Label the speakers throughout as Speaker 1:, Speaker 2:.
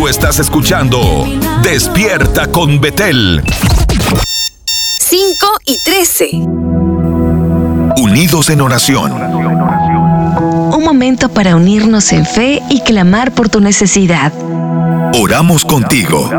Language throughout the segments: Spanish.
Speaker 1: estás escuchando Despierta con Betel.
Speaker 2: 5:13.
Speaker 1: Unidos en oración.
Speaker 3: Un momento para unirnos en fe y clamar por tu necesidad.
Speaker 1: Oramos contigo.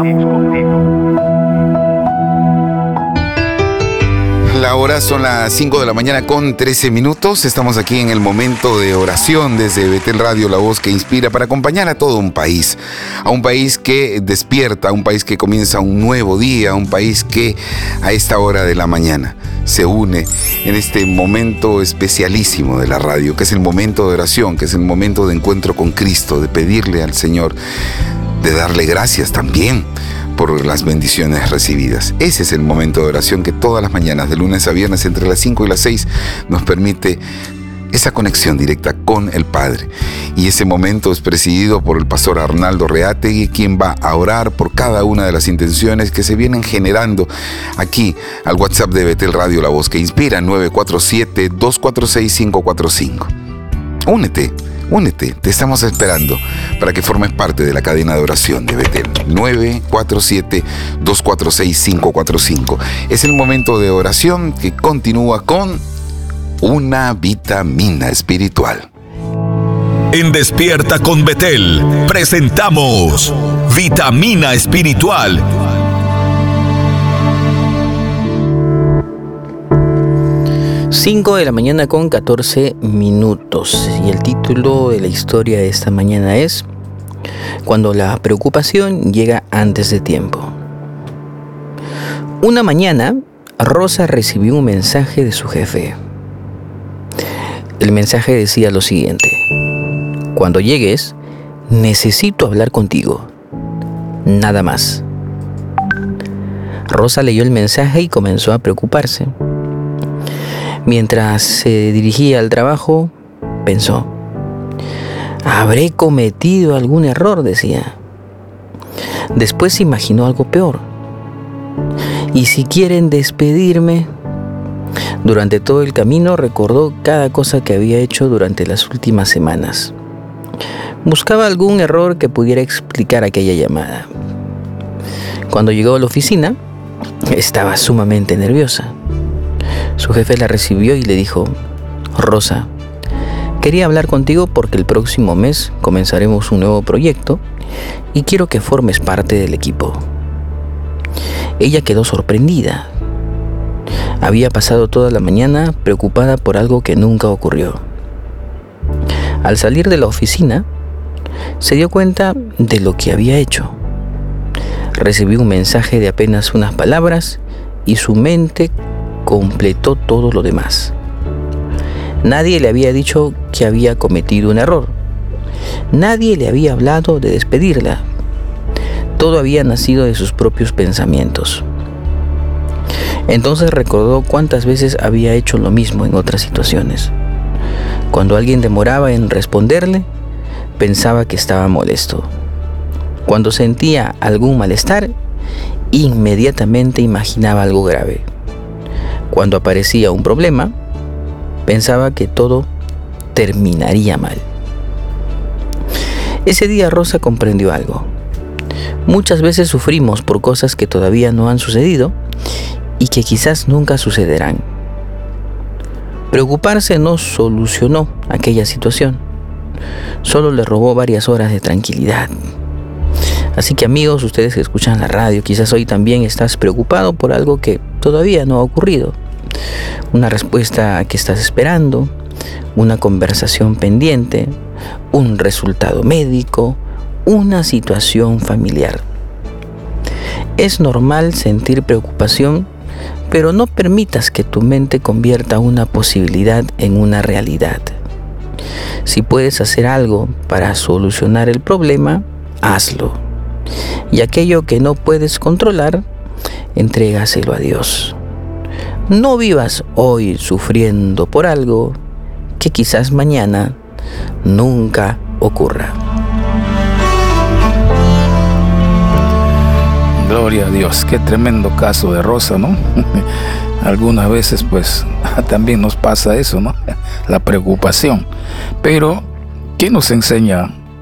Speaker 4: La hora son las 5 de la mañana con 13 minutos. Estamos aquí en el momento de oración desde Betel Radio, la voz que inspira, para acompañar a todo un país. A un país que despierta, a un país que comienza un nuevo día, a un país que a esta hora de la mañana se une en este momento especialísimo de la radio, que es el momento de oración, que es el momento de encuentro con Cristo, de pedirle al Señor, de darle gracias también por las bendiciones recibidas. Ese es el momento de oración que todas las mañanas, de lunes a viernes, entre las 5 y las 6, nos permite esa conexión directa con el Padre. Y ese momento es presidido por el pastor Arnaldo Reategui, quien va a orar por cada una de las intenciones que se vienen generando aquí al WhatsApp de Betel Radio, la voz que inspira, 947-246-545. Únete, te estamos esperando para que formes parte de la cadena de oración de Betel. 947-246-545. Es el momento de oración que continúa con una vitamina espiritual.
Speaker 1: En Despierta con Betel presentamos Vitamina Espiritual.
Speaker 5: Cinco de la mañana con 14 minutos. Y el título de la historia de esta mañana es Cuando la preocupación llega antes de tiempo. Una mañana, Rosa recibió un mensaje de su jefe. El mensaje decía lo siguiente: cuando llegues, necesito hablar contigo. Nada más. Rosa leyó el mensaje y comenzó a preocuparse. Mientras se dirigía al trabajo, pensó: ¿habré cometido algún error?, decía. Después se imaginó algo peor. ¿Y si quieren despedirme? Durante todo el camino recordó cada cosa que había hecho durante las últimas semanas. Buscaba algún error que pudiera explicar aquella llamada. Cuando llegó a la oficina, estaba sumamente nerviosa. Su jefe la recibió y le dijo: Rosa, quería hablar contigo porque el próximo mes comenzaremos un nuevo proyecto y quiero que formes parte del equipo. Ella quedó sorprendida. Había pasado toda la mañana preocupada por algo que nunca ocurrió. Al salir de la oficina, se dio cuenta de lo que había hecho. Recibió un mensaje de apenas unas palabras y su mente completó todo lo demás. Nadie le había dicho que había cometido un error. Nadie le había hablado de despedirla. Todo había nacido de sus propios pensamientos. Entonces recordó cuántas veces había hecho lo mismo en otras situaciones. Cuando alguien demoraba en responderle, pensaba que estaba molesto. Cuando sentía algún malestar, inmediatamente imaginaba algo grave. Cuando aparecía un problema, pensaba que todo terminaría mal. Ese día Rosa comprendió algo. Muchas veces sufrimos por cosas que todavía no han sucedido y que quizás nunca sucederán. Preocuparse no solucionó aquella situación, solo le robó varias horas de tranquilidad. Así que amigos, ustedes que escuchan la radio, quizás hoy también estás preocupado por algo que todavía no ha ocurrido. Una respuesta que estás esperando, una conversación pendiente, un resultado médico, una situación familiar. Es normal sentir preocupación, pero no permitas que tu mente convierta una posibilidad en una realidad. Si puedes hacer algo para solucionar el problema, hazlo. Y aquello que no puedes controlar, entrégaselo a Dios. No vivas hoy sufriendo por algo que quizás mañana nunca ocurra.
Speaker 6: Gloria a Dios, qué tremendo caso de Rosa, ¿no? Algunas veces pues también nos pasa eso, ¿no? La preocupación. Pero, ¿qué nos enseña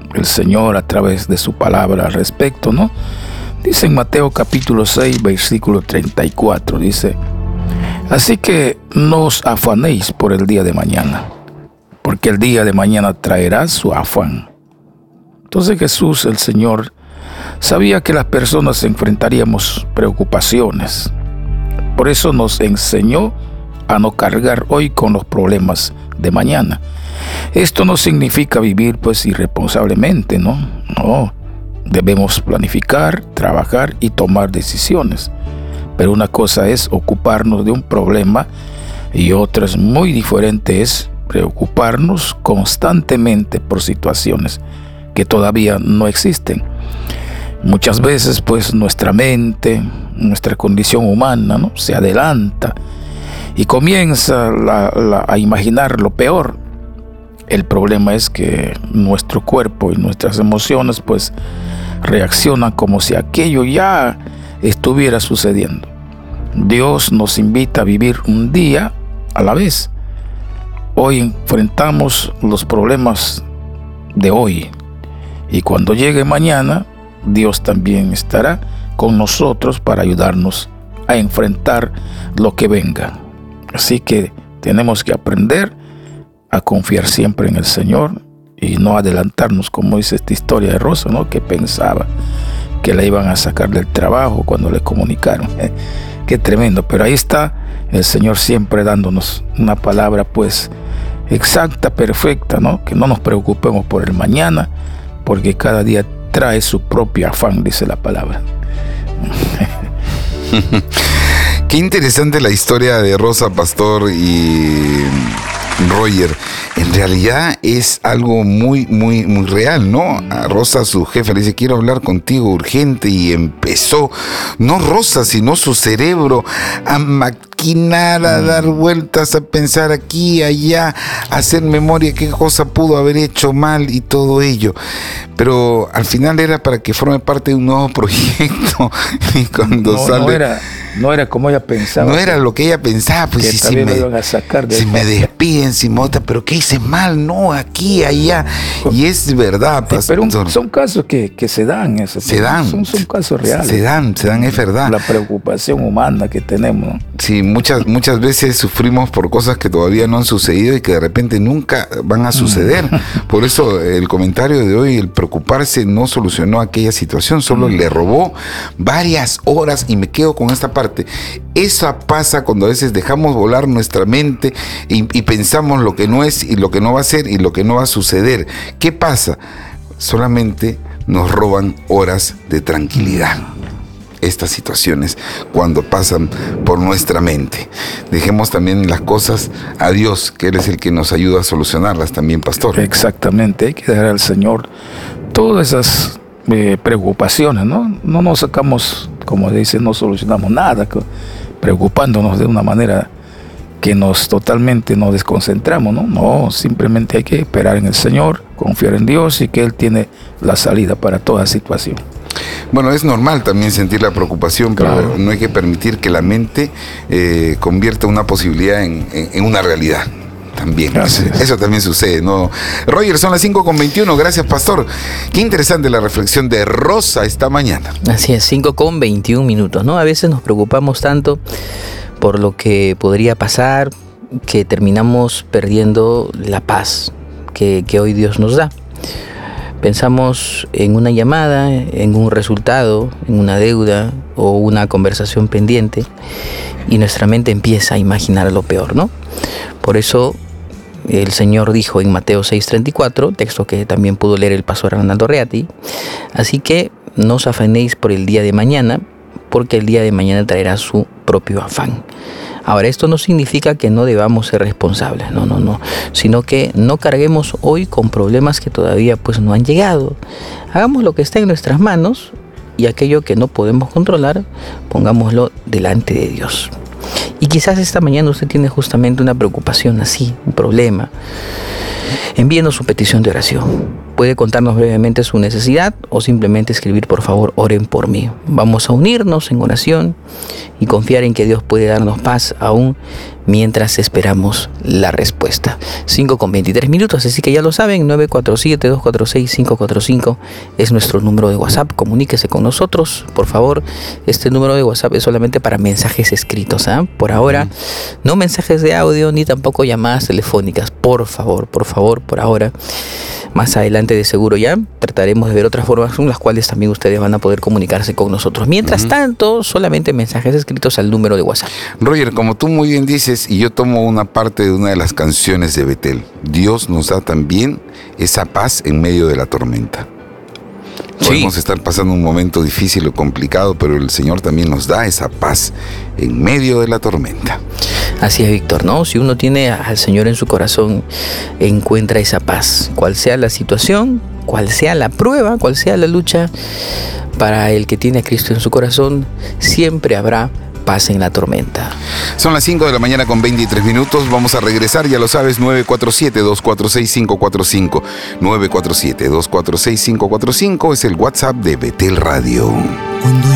Speaker 6: el Señor a través de su palabra al respecto, ¿no? Dice en Mateo capítulo 6, versículo 34, dice: así que no os afanéis por el día de mañana, porque el día de mañana traerá su afán. Entonces Jesús, el Señor, sabía que las personas enfrentaríamos preocupaciones. Por eso nos enseñó a no cargar hoy con los problemas de mañana. Esto no significa vivir pues irresponsablemente, ¿no? No. Debemos planificar, trabajar y tomar decisiones. Pero una cosa es ocuparnos de un problema y otra es muy diferente, es preocuparnos constantemente por situaciones que todavía no existen. Muchas veces pues nuestra mente, nuestra condición humana, ¿no?, se adelanta y comienza a imaginar lo peor. El problema es que nuestro cuerpo y nuestras emociones pues reaccionan como si aquello ya estuviera sucediendo. Dios nos invita a vivir un día a la vez. Hoy enfrentamos los problemas de hoy, y cuando llegue mañana, Dios también estará con nosotros para ayudarnos a enfrentar lo que venga. Así que tenemos que aprender a confiar siempre en el Señor y no adelantarnos, como dice esta historia de Rosa, ¿no?, que pensaba que la iban a sacar del trabajo cuando le comunicaron. Qué tremendo, pero ahí está el Señor siempre dándonos una palabra pues exacta, perfecta, ¿no? Que no nos preocupemos por el mañana, porque cada día trae su propio afán, dice la palabra.
Speaker 4: Qué interesante la historia de Rosa, pastor, y Roger. En realidad es algo muy real, ¿no? A Rosa, su jefe, le dice: quiero hablar contigo urgente, y empezó, no Rosa, sino su cerebro, a maquinar, a dar vueltas, a pensar aquí, allá, a hacer memoria qué cosa pudo haber hecho mal y todo ello. Pero al final era para que forme parte de un nuevo proyecto. Y cuando
Speaker 6: no era como ella pensaba.
Speaker 4: No era lo que ella pensaba, pues
Speaker 6: que
Speaker 4: si
Speaker 6: me iban a sacar de
Speaker 4: me despiden, si me otra, pero ¿qué hice mal? No, aquí, allá. Y es verdad, pastor.
Speaker 6: Pero son casos que se dan. Son casos reales.
Speaker 4: Se dan, es verdad.
Speaker 6: La preocupación humana que tenemos, ¿no?
Speaker 4: Sí, muchas veces sufrimos por cosas que todavía no han sucedido y que de repente nunca van a suceder. Por eso el comentario de hoy, el preocuparse no solucionó aquella situación, solo le robó varias horas. Y me quedo con esta parte. Eso pasa cuando a veces dejamos volar nuestra mente y pensamos lo que no es y lo que no va a ser y lo que no va a suceder. ¿Qué pasa? Solamente nos roban horas de tranquilidad estas situaciones cuando pasan por nuestra mente. Dejemos también las cosas a Dios, que Él es el que nos ayuda a solucionarlas también, pastor.
Speaker 6: Exactamente, hay que dejar al Señor todas esas preocupaciones, ¿no? No nos sacamos, como dice, no solucionamos nada preocupándonos de una manera que totalmente nos desconcentramos, ¿no? No, simplemente hay que esperar en el Señor, confiar en Dios y que Él tiene la salida para toda situación.
Speaker 4: Bueno, es normal también sentir la preocupación, pero claro, no hay que permitir que la mente convierta una posibilidad en una realidad. También, eso también sucede, ¿no? Roger, son las 5:21, gracias, pastor. Qué interesante la reflexión de Rosa esta mañana.
Speaker 5: Así es, 5:21, ¿no? A veces nos preocupamos tanto por lo que podría pasar que terminamos perdiendo la paz que hoy Dios nos da. Pensamos en una llamada, en un resultado, en una deuda o una conversación pendiente, y nuestra mente empieza a imaginar lo peor, ¿no? Por eso el Señor dijo en Mateo 6:34, texto que también pudo leer el pastor Arnaldo Reati: así que no os afanéis por el día de mañana, porque el día de mañana traerá su propio afán. Ahora, esto no significa que no debamos ser responsables, no, sino que no carguemos hoy con problemas que todavía pues no han llegado. Hagamos lo que está en nuestras manos, y aquello que no podemos controlar, pongámoslo delante de Dios. Y quizás esta mañana usted tiene justamente una preocupación así, un problema. Envíenos su petición de oración. Puede contarnos brevemente su necesidad o simplemente escribir: por favor, oren por mí. Vamos a unirnos en oración y confiar en que Dios puede darnos paz aún mientras esperamos la respuesta. 5:23, así que ya lo saben, 947-246-545 es nuestro número de WhatsApp. Comuníquese con nosotros, por favor. Este número de WhatsApp es solamente para mensajes escritos, ¿eh? Por ahora, no mensajes de audio ni tampoco llamadas telefónicas. Por favor, por ahora. Más adelante de seguro ya trataremos de ver otras formas con las cuales también ustedes van a poder comunicarse con nosotros. Mientras tanto, solamente mensajes escritos al número de WhatsApp.
Speaker 4: Roger, como tú muy bien dices, y yo tomo una parte de una de las canciones de Betel, Dios nos da también esa paz en medio de la tormenta. Podemos estar pasando un momento difícil o complicado, pero el Señor también nos da esa paz en medio de la tormenta.
Speaker 5: Así es, Víctor, ¿no? Si uno tiene al Señor en su corazón, encuentra esa paz. Cual sea la situación, cual sea la prueba, cual sea la lucha, para el que tiene a Cristo en su corazón, siempre habrá paz en la tormenta.
Speaker 4: Son las 5 de la mañana con 23 minutos. Vamos a regresar, ya lo sabes, 947-246-545. 947-246-545 es el WhatsApp de Betel Radio.
Speaker 2: Cuando